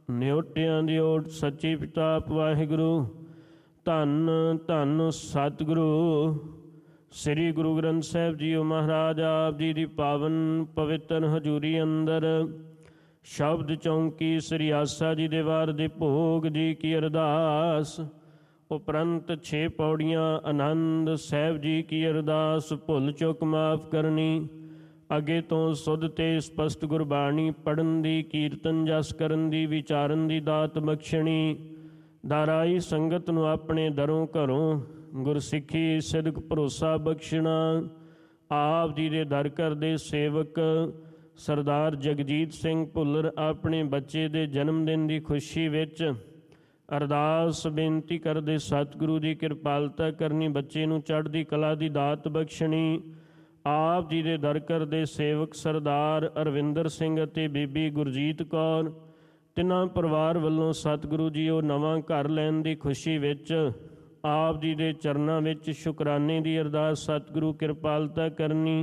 ਨਿਉਟਿਆਂ ਦੀ ਓਟ ਸੱਚੀ ਪਿਤਾ ਵਾਹਿਗੁਰੂ। ਧੰਨ ਧੰਨ ਸਤਿਗੁਰੂ ਸ੍ਰੀ ਗੁਰੂ ਗ੍ਰੰਥ ਸਾਹਿਬ ਜੀਓ ਮਹਾਰਾਜ ਆਪ ਜੀ ਦੀ ਪਾਵਨ ਪਵਿੱਤਰ ਹਜ਼ੂਰੀ ਅੰਦਰ ਸ਼ਬਦ ਚੌਂਕੀ ਸ੍ਰੀ ਆਸਾ ਜੀ ਦੇ ਵਾਰ ਦੇ ਭੋਗ ਜੀ ਕੀ ਅਰਦਾਸ। ਉਪਰੰਤ 6 ਪੌੜੀਆਂ ਆਨੰਦ ਸਾਹਿਬ ਜੀ ਕੀ ਅਰਦਾਸ। ਭੁੱਲ ਚੁੱਕ ਮਾਫ ਕਰਨੀ। ਅੱਗੇ ਤੋਂ ਸੁਧ ਤੇ ਸਪਸ਼ਟ ਗੁਰਬਾਣੀ ਪੜ੍ਹਨ ਦੀ, ਕੀਰਤਨ ਜਸ ਕਰਨ ਦੀ, ਵਿਚਾਰਨ ਦੀ ਦਾਤ ਬਖਸ਼ਣੀ। ਦਾਰਾਈ ਸੰਗਤ ਨੂੰ ਆਪਣੇ ਦਰੋਂ ਘਰੋਂ ਗੁਰਸਿੱਖੀ ਸਿਦਕ ਭਰੋਸਾ ਬਖਸ਼ਣਾ। ਆਪ ਜੀ ਦੇ ਦਰ ਘਰ ਦੇ ਸੇਵਕ ਸਰਦਾਰ ਜਗਜੀਤ ਸਿੰਘ ਭੁੱਲਰ ਆਪਣੇ ਬੱਚੇ ਦੇ ਜਨਮ ਦਿਨ ਦੀ ਖੁਸ਼ੀ ਵਿੱਚ ਅਰਦਾਸ ਬੇਨਤੀ ਕਰਦੇ ਸਤਿਗੁਰੂ ਦੀ ਕਿਰਪਾਲਤਾ ਕਰਨੀ, ਬੱਚੇ ਨੂੰ ਚੜ੍ਹਦੀ ਕਲਾ ਦੀ ਦਾਤ ਬਖਸ਼ਣੀ। ਆਪ ਜੀ ਦੇ ਦਰ ਘਰ ਦੇ ਸੇਵਕ ਸਰਦਾਰ ਅਰਵਿੰਦਰ ਸਿੰਘ ਅਤੇ ਬੀਬੀ ਗੁਰਜੀਤ ਕੌਰ, ਤਿੰਨਾਂ ਪਰਿਵਾਰ ਵੱਲੋਂ ਸਤਿਗੁਰੂ ਜੀ ਉਹ ਨਵਾਂ ਘਰ ਲੈਣ ਦੀ ਖੁਸ਼ੀ ਵਿੱਚ ਆਪ ਜੀ ਦੇ ਚਰਨਾਂ ਵਿੱਚ ਸ਼ੁਕਰਾਨੇ ਦੀ ਅਰਦਾਸ, ਸਤਿਗੁਰੂ ਕਿਰਪਾਲਤਾ ਕਰਨੀ।